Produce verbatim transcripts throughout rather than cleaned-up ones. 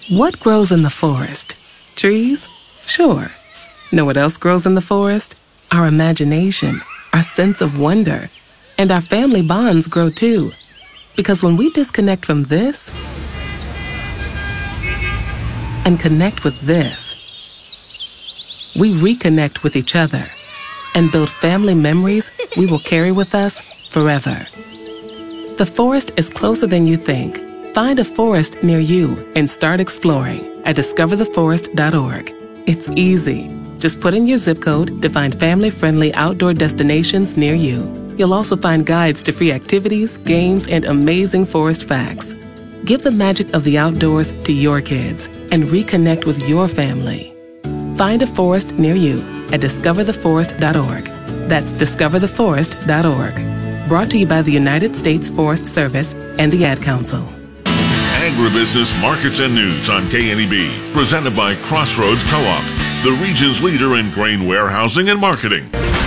What grows in the forest? Trees? Sure. Know what else grows in the forest? Our imagination, our sense of wonder, and our family bonds grow too. Because when we disconnect from this and connect with this, we reconnect with each other and build family memories we will carry with us forever. The forest is closer than you think. Find a forest near you and start exploring at discover the forest dot org. It's easy. Just put in your zip code to find family-friendly outdoor destinations near you. You'll also find guides to free activities, games, and amazing forest facts. Give the magic of the outdoors to your kids and reconnect with your family. Find a forest near you at discover the forest dot org. That's discover the forest dot org. Brought to you by the United States Forest Service and the Ad Council. Agribusiness Markets and News on K N E B. Presented by Crossroads Co-op, the region's leader in grain warehousing and marketing.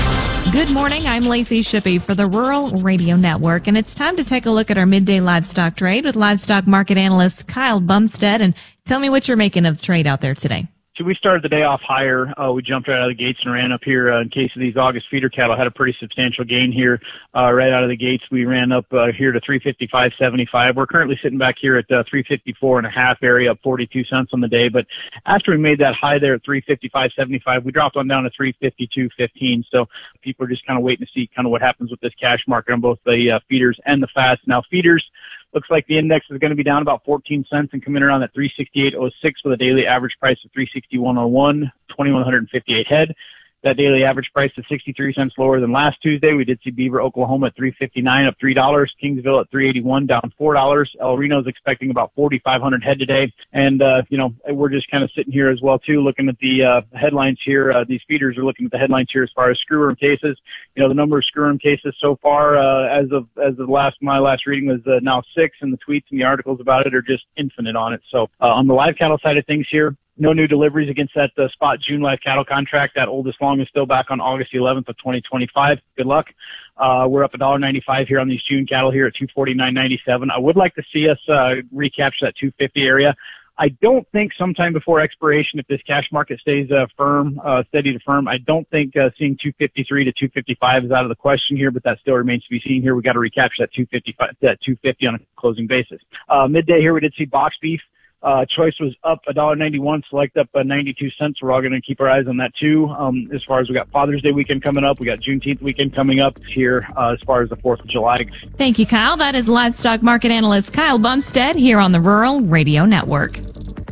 Good morning. I'm Lacey Shippey for the Rural Radio Network, and it's time to take a look at our midday livestock trade with livestock market analyst Kyle Bumstead. And tell me what you're making of the trade out there today. So we started the day off higher. Uh, we jumped right out of the gates and ran up here uh, in case of these August feeder cattle. Had a pretty substantial gain here uh, right out of the gates. We ran up uh, here to three fifty-five seventy-five. We're currently sitting back here at uh, three fifty-four and a half area, up forty-two cents on the day. But after we made that high there at three fifty-five seventy-five, we dropped on down to three fifty-two fifteen. So people are just kind of waiting to see kind of what happens with this cash market on both the uh, feeders and the fats. Now feeders, looks like the index is going to be down about fourteen cents and come in around at three sixty-eight oh six with a daily average price of three sixty-one oh one, twenty-one fifty-eight head. That daily average price is sixty-three cents lower than last Tuesday. We did see Beaver, Oklahoma at three fifty-nine, up three dollars. Kingsville at three eighty-one, down four dollars. El Reno's expecting about forty-five hundred head today. And, uh, you know, we're just kind of sitting here as well, too, looking at the uh, headlines here. Uh, these feeders are looking at the headlines here as far as screwworm cases. You know, the number of screwworm cases so far, uh, as of as of last my last reading was uh, now six, and the tweets and the articles about it are just infinite on it. So uh, on the live cattle side of things here, no new deliveries against that uh, spot June live cattle contract. That oldest long is still back on August eleventh of twenty twenty-five. Good luck. Uh, we're up one ninety-five here on these June cattle here at two forty-nine ninety-seven. I would like to see us uh, recapture that two fifty area. I don't think sometime before expiration, if this cash market stays uh, firm, uh, steady to firm, I don't think uh, seeing two fifty-three to two fifty-five is out of the question here, but that still remains to be seen here. We got to recapture that two fifty-five, that two fifty on a closing basis. Uh, midday here, we did see box beef. Uh, choice was up one ninety-one, select up uh, ninety-two cents. We're all going to keep our eyes on that too. Um, as far as we got Father's Day weekend coming up, we got Juneteenth weekend coming up here uh, as far as the fourth of July. Thank you, Kyle. That is livestock market analyst Kyle Bumstead here on the Rural Radio Network.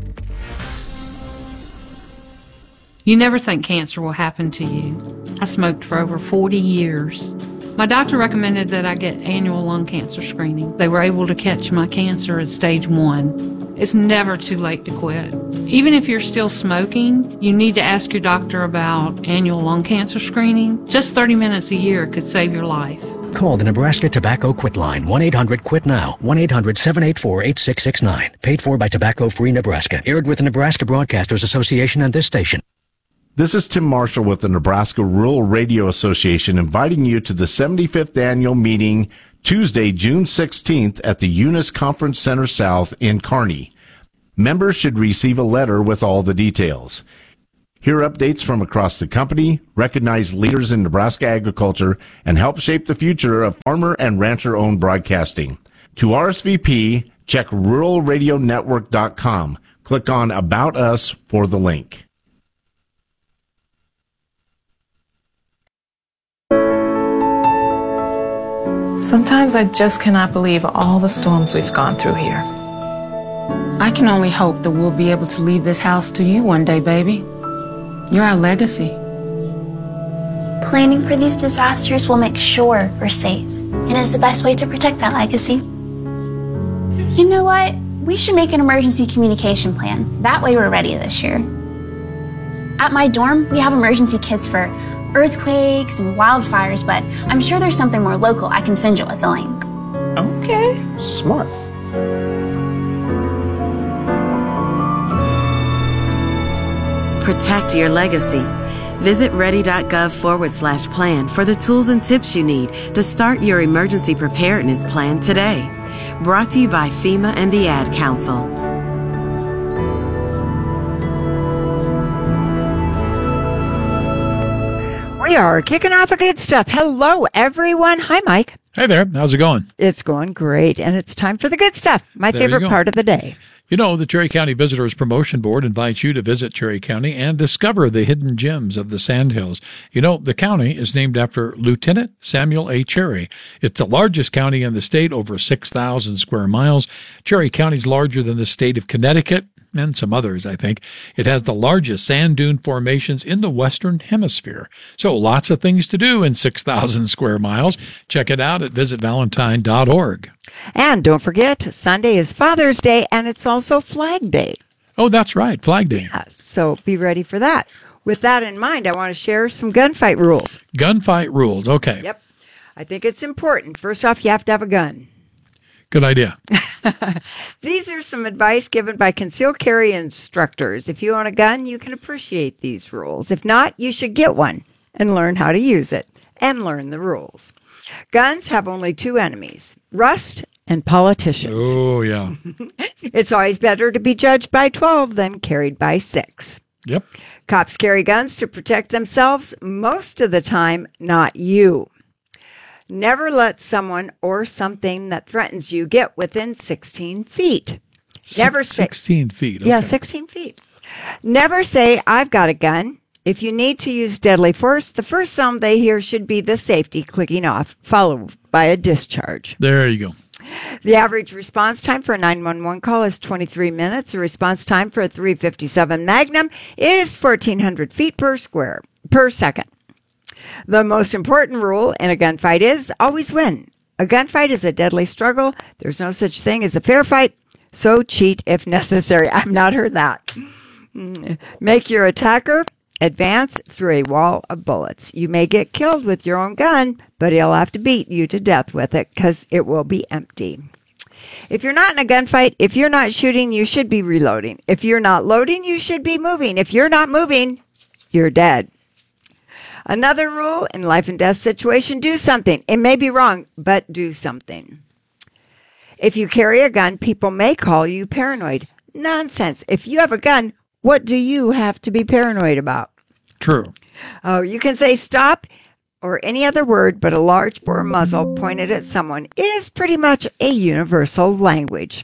You never think cancer will happen to you. I smoked for over forty years. My doctor recommended that I get annual lung cancer screening. They were able to catch my cancer at stage one. It's never too late to quit. Even if you're still smoking, you need to ask your doctor about annual lung cancer screening. Just thirty minutes a year could save your life. Call the Nebraska Tobacco Quit Line, one eight hundred quit now, one eight hundred seven eight four eight six six nine. Paid for by Tobacco Free Nebraska. Aired with the Nebraska Broadcasters Association and this station. This is Tim Marshall with the Nebraska Rural Radio Association, inviting you to the seventy-fifth annual meeting Tuesday, June sixteenth at the Eunice Conference Center South in Kearney. Members should receive a letter with all the details. Hear updates from across the company, recognize leaders in Nebraska agriculture, and help shape the future of farmer and rancher-owned broadcasting. To R S V P, check rural radio network dot com. Click on About Us for the link. Sometimes I just cannot believe all the storms we've gone through here. I can only hope that we'll be able to leave this house to you one day, baby. You're our legacy. Planning for these disasters will make sure we're safe, and is the best way to protect that legacy. You know what? We should make an emergency communication plan. That way we're ready this year. At my dorm, we have emergency kits for earthquakes and wildfires, but I'm sure there's something more local I can send you with a link. Okay. Smart. Protect your legacy. Visit ready.gov forward slash plan for the tools and tips you need to start your emergency preparedness plan today. Brought to you by FEMA and the Ad Council. are kicking off a good stuff. Hello, everyone. Hi, Mike. Hey there. How's it going? It's going great, and it's time for the good stuff, my There favorite you go. part of the day. You know, the Cherry County Visitors Promotion Board invites you to visit Cherry County and discover the hidden gems of the Sandhills. You know, the county is named after Lieutenant Samuel A. Cherry. It's the largest county in the state, over six thousand square miles. Cherry County is larger than the state of Connecticut and some others, I think. It has the largest sand dune formations in the Western Hemisphere. So lots of things to do in six thousand square miles. Check it out at visit valentine dot org. And don't forget, Sunday is Father's Day, and it's also Flag Day. Oh, that's right, Flag Day. Yeah, so be ready for that. With that in mind, I want to share some gunfight rules. Gunfight rules, okay. Yep. I think it's important. First off, you have to have a gun. Good idea. These are some advice given by concealed carry instructors. If you own a gun, you can appreciate these rules. If not, you should get one and learn how to use it and learn the rules. Guns have only two enemies, rust and politicians. Oh, yeah. It's always better to be judged by twelve than carried by six. Yep. Cops carry guns to protect themselves most of the time, not you. Never let someone or something that threatens you get within sixteen feet. Never say sixteen feet. Okay. Yeah, sixteen feet. Never say, I've got a gun. If you need to use deadly force, the first sound they hear should be the safety clicking off, followed by a discharge. There you go. The average response time for a nine one one call is twenty-three minutes. The response time for a three fifty-seven Magnum is fourteen hundred feet per square per second. The most important rule in a gunfight is always win. A gunfight is a deadly struggle. There's no such thing as a fair fight, so cheat if necessary. I've not heard that. Make your attacker advance through a wall of bullets. You may get killed with your own gun, but he'll have to beat you to death with it because it will be empty. If you're not in a gunfight, if you're not shooting, you should be reloading. If you're not loading, you should be moving. If you're not moving, you're dead. Another rule in life and death situation, do something. It may be wrong, but do something. If you carry a gun, people may call you paranoid. Nonsense. If you have a gun, what do you have to be paranoid about? True. Oh, you can say stop or any other word, but a large bore muzzle pointed at someone is pretty much a universal language.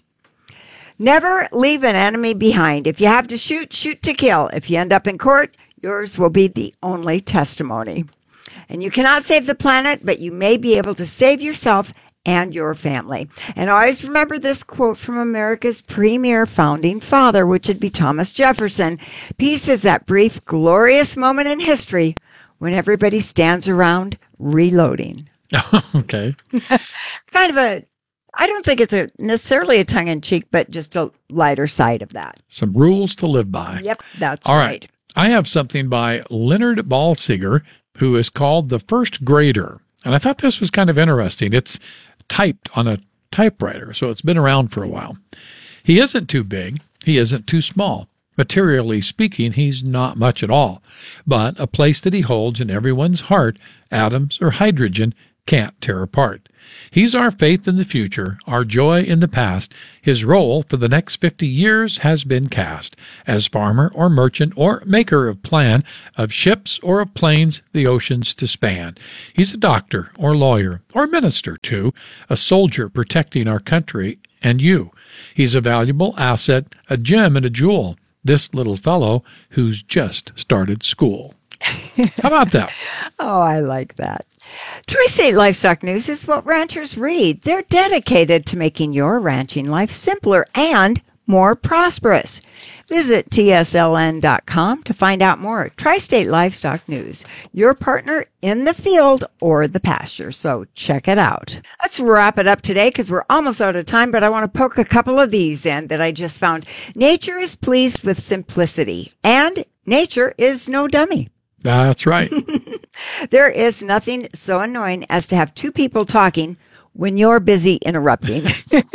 Never leave an enemy behind. If you have to shoot, shoot to kill. If you end up in court, yours will be the only testimony. And you cannot save the planet, but you may be able to save yourself and your family. And always remember this quote from America's premier founding father, which would be Thomas Jefferson. Peace is that brief, glorious moment in history when everybody stands around reloading. Okay. Kind of a, I don't think it's a necessarily a tongue-in-cheek, but just a lighter side of that. Some rules to live by. Yep, that's All right. right. I have something by Leonard Balsiger, who is called The First Grader. And I thought this was kind of interesting. It's typed on a typewriter, so it's been around for a while. He isn't too big. He isn't too small. Materially speaking, he's not much at all. But a place that he holds in everyone's heart, atoms or hydrogen, can't tear apart. He's our faith in the future, our joy in the past. His role for the next fifty years has been cast as farmer or merchant or maker of plan of ships or of planes the oceans to span. He's a doctor or lawyer or minister too, a soldier protecting our country and you. He's a valuable asset, a gem and a jewel, this little fellow who's just started school. How about that? Oh, I like that. Tri-State Livestock News is what ranchers read. They're dedicated to making your ranching life simpler and more prosperous. Visit T S L N dot com to find out more. Tri-State Livestock News, your partner in the field or the pasture. So check it out. Let's wrap it up today because we're almost out of time, but I want to poke a couple of these in that I just found. Nature is pleased with simplicity, and nature is no dummy. That's right. There is nothing so annoying as to have two people talking when you're busy interrupting.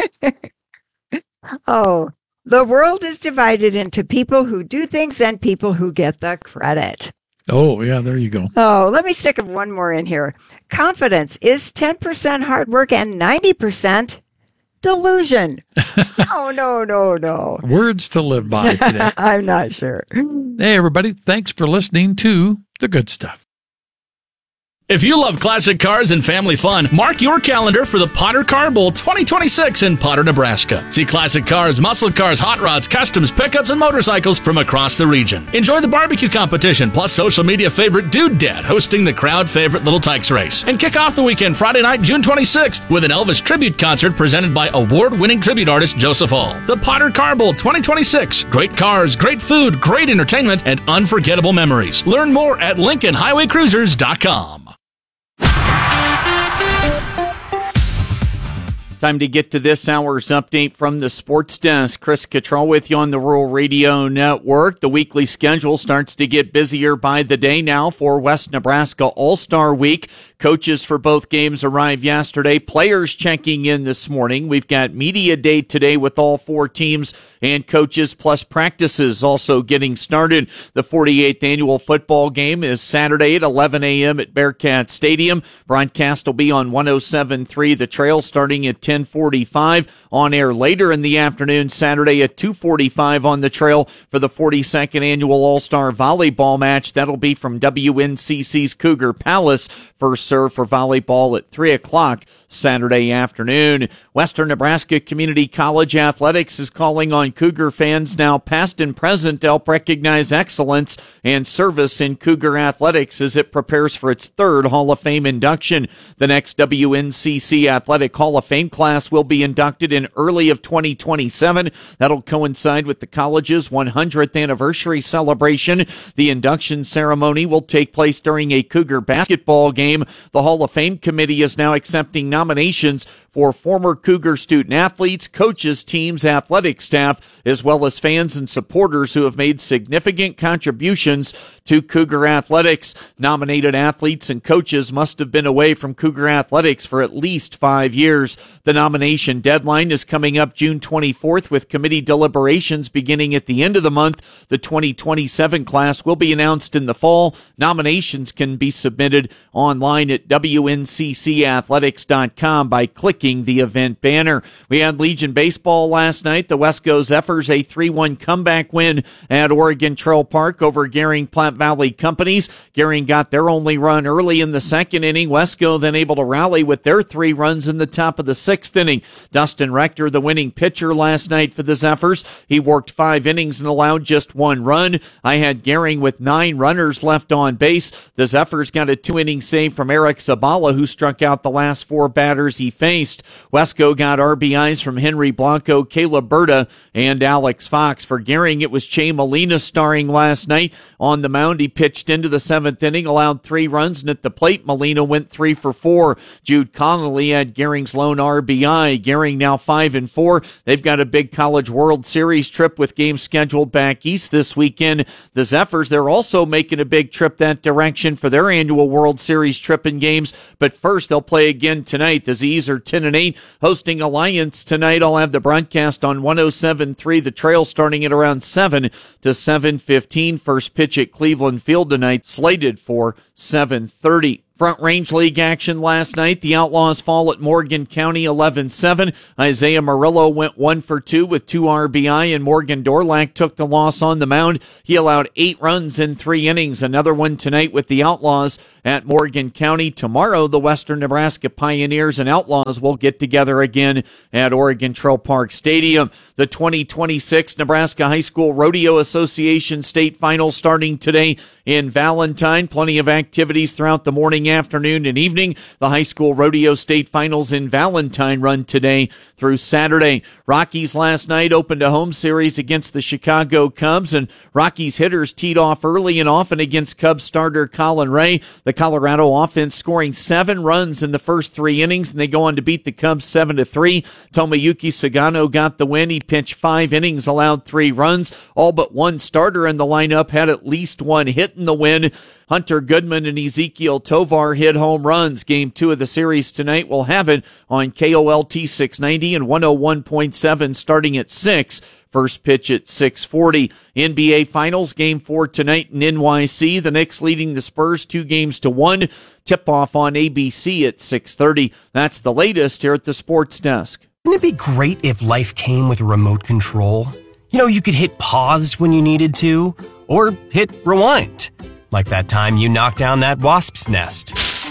Oh, the world is divided into people who do things and people who get the credit. Oh, yeah, there you go. Oh, let me stick one more in here. Confidence is ten percent hard work and ninety percent delusion. No, no, no, no. Words to live by today. I'm not sure. Hey, everybody. Thanks for listening to The Good Stuff. If you love classic cars and family fun, mark your calendar for the Potter Car Bowl twenty twenty-six in Potter, Nebraska. See classic cars, muscle cars, hot rods, customs, pickups, and motorcycles from across the region. Enjoy the barbecue competition, plus social media favorite Dude Dad hosting the crowd favorite Little Tykes race. And kick off the weekend Friday night, June twenty-sixth, with an Elvis tribute concert presented by award-winning tribute artist Joseph Hall. The Potter Car Bowl twenty twenty-six. Great cars, great food, great entertainment, and unforgettable memories. Learn more at Lincoln Highway Cruisers dot com. Time to get to this hour's update from the sports desk. Chris Cottrell with you on the Rural Radio Network. The weekly schedule starts to get busier by the day now for West Nebraska All-Star Week. Coaches for both games arrived yesterday. Players checking in this morning. We've got media day today with all four teams and coaches, plus practices also getting started. The forty-eighth annual football game is Saturday at eleven a.m. at Bearcat Stadium. Broadcast will be on one oh seven point three The Trail starting at ten forty-five. On air later in the afternoon, Saturday at two forty-five on the Trail for the forty-second annual All-Star Volleyball match. That'll be from W N C C's Cougar Palace. First serve for volleyball at three o'clock Saturday afternoon. Western Nebraska Community College Athletics is calling on Cougar fans now past and present to help recognize excellence and service in Cougar athletics as it prepares for its third Hall of Fame induction. The next W N C C Athletic Hall of Fame class will be inducted in early of twenty twenty-seven. That'll coincide with the college's one hundredth anniversary celebration. The induction ceremony will take place during a Cougar basketball game. The Hall of Fame committee is now accepting nominations for former Cougar student athletes, coaches, teams, athletic staff, as well as fans and supporters who have made significant contributions to Cougar athletics. Nominated athletes and coaches must have been away from Cougar athletics for at least five years. The nomination deadline is coming up June twenty-fourth, with committee deliberations beginning at the end of the month. The twenty twenty-seven class will be announced in the fall. Nominations can be submitted online at W N C C athletics dot com by clicking the event banner. We had Legion baseball last night. The Wesco Zephyrs a three one comeback win at Oregon Trail Park over Gering Platte Valley Companies. Gering got their only run early in the second inning. Wesco then able to rally with their three runs in the top of the sixth inning. Dustin Rector, the winning pitcher last night for the Zephyrs. He worked five innings and allowed just one run. I had Gering with nine runners left on base. The Zephyrs got a two-inning save from Eric Zabala, who struck out the last four batters he faced. Wesco got R B Is from Henry Blanco, Caleb Berta, and Alex Fox. For Gering, it was Che Molina starring last night. On the mound, he pitched into the seventh inning, allowed three runs, and at the plate, Molina went three for four. Jude Connolly had Gering's lone R B I. Gering now five and four. They've got a big College World Series trip with games scheduled back east this weekend. The Zephyrs, they're also making a big trip that direction for their annual World Series trip and games. But first, they'll play again tonight. The Z's are ten and eight, hosting Alliance tonight. I'll have the broadcast on one oh seven point three The Trail starting at around seven to seven fifteen. First pitch at Cleveland Field tonight, slated for seven thirty. Front Range League action last night. The Outlaws fall at Morgan County eleven seven. Isaiah Murillo went one for two with two R B I, and Morgan Dorlack took the loss on the mound. He allowed eight runs in three innings. Another one tonight with the Outlaws at Morgan County. Tomorrow, the Western Nebraska Pioneers and Outlaws will get together again at Oregon Trail Park Stadium. The twenty twenty-six Nebraska High School Rodeo Association State Finals starting today in Valentine. Plenty of activities throughout the morning, afternoon, and evening. The high school rodeo state finals in Valentine run today through Saturday. Rockies last night opened a home series against the Chicago Cubs, and Rockies hitters teed off early and often against Cubs starter Colin Ray. The Colorado offense scoring seven runs in the first three innings, and they go on to beat the Cubs seven to three. Tomoyuki Sagano got the win. He pitched five innings, allowed three runs. All but one starter in the lineup had at least one hit in the win. Hunter Goodman and Ezekiel Tovar hit home runs. Game two of the series tonight will have it on K O L T six ninety and one oh one point seven starting at six. First pitch at six forty. N B A Finals, Game four tonight in N Y C. The Knicks leading the Spurs two games to one. Tip-off on A B C at six thirty. That's the latest here at the Sports Desk. Wouldn't it be great if life came with a remote control? You know, you could hit pause when you needed to, or hit rewind. Like that time you knocked down that wasp's nest.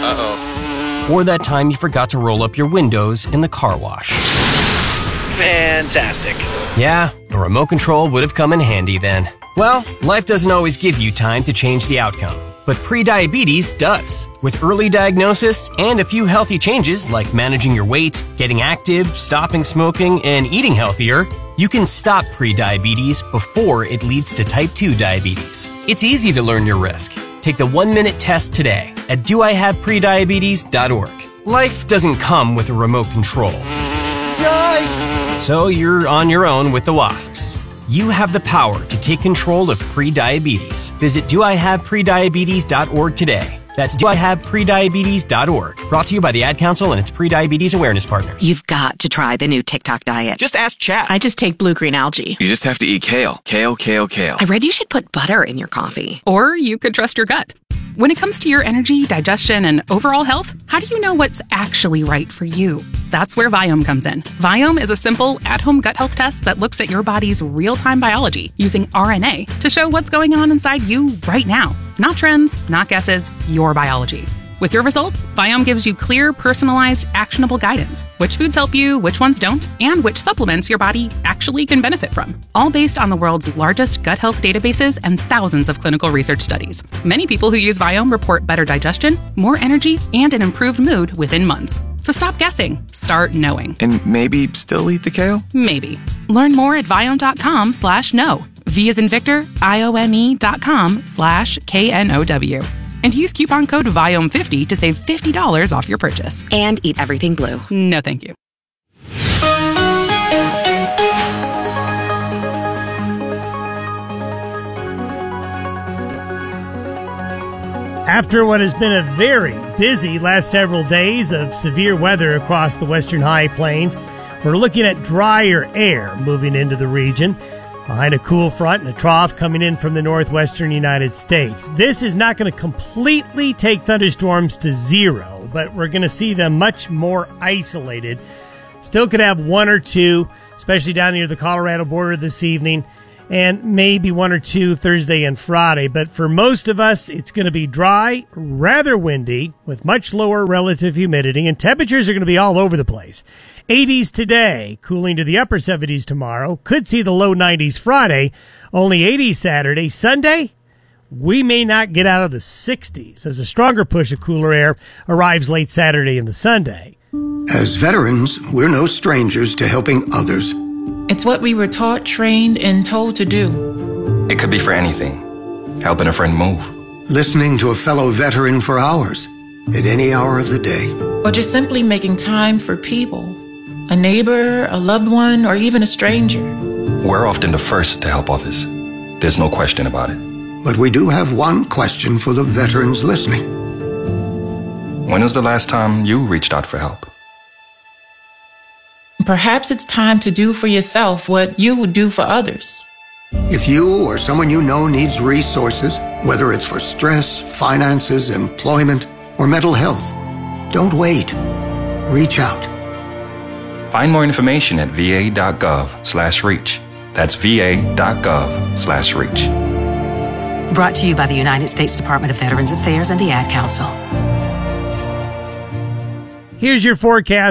Uh-oh. Or that time you forgot to roll up your windows in the car wash. Fantastic. Yeah, a remote control would have come in handy then. Well, life doesn't always give you time to change the outcome, but prediabetes does. With early diagnosis and a few healthy changes like managing your weight, getting active, stopping smoking, and eating healthier, you can stop prediabetes before it leads to type two diabetes. It's easy to learn your risk. Take the one-minute test today at do I have prediabetes dot org. Life doesn't come with a remote control. Yikes! So you're on your own with the wasps. You have the power to take control of prediabetes. Visit do I have prediabetes dot org today. That's do I have prediabetes dot org. Brought to you by the Ad Council and its pre-diabetes awareness partners. You've got to try the new TikTok diet. Just ask chat. I just take blue-green algae. You just have to eat kale. Kale, kale, kale. I read you should put butter in your coffee. Or you could trust your gut. When it comes to your energy, digestion, and overall health, how do you know what's actually right for you? That's where Viome comes in. Viome is a simple, at-home gut health test that looks at your body's real-time biology using R N A to show what's going on inside you right now. Not trends, not guesses, your biology. With your results, Viome gives you clear, personalized, actionable guidance. Which foods help you, which ones don't, and which supplements your body actually can benefit from. All based on the world's largest gut health databases and thousands of clinical research studies. Many people who use Viome report better digestion, more energy, and an improved mood within months. So stop guessing. Start knowing. And maybe still eat the kale? Maybe. Learn more at Viome.com slash no. V as in Victor, I O M E dot com slash K N O W. And use coupon code Viome fifty to save fifty dollars off your purchase. And eat everything blue. No, thank you. After what has been a very busy last several days of severe weather across the western high plains, we're looking at drier air moving into the region behind a cool front and a trough coming in from the northwestern United States. This is not going to completely take thunderstorms to zero, but we're going to see them much more isolated. Still could have one or two, especially down near the Colorado border this evening, and maybe one or two Thursday and Friday. But for most of us, it's going to be dry, rather windy, with much lower relative humidity, and temperatures are going to be all over the place. eighties today, cooling to the upper seventies tomorrow. Could see the low nineties Friday, only eighties Saturday. Sunday, we may not get out of the sixties as a stronger push of cooler air arrives late Saturday into Sunday. As veterans, we're no strangers to helping others. It's what we were taught, trained, and told to do. It could be for anything. Helping a friend move. Listening to a fellow veteran for hours, at any hour of the day. Or just simply making time for people. A neighbor, a loved one, or even a stranger. We're often the first to help others. There's no question about it. But we do have one question for the veterans listening. When was the last time you reached out for help? Perhaps it's time to do for yourself what you would do for others. If you or someone you know needs resources, whether it's for stress, finances, employment, or mental health, don't wait. Reach out. Find more information at va.gov slash reach. That's va.gov slash reach. Brought to you by the United States Department of Veterans Affairs and the Ad Council. Here's your forecast.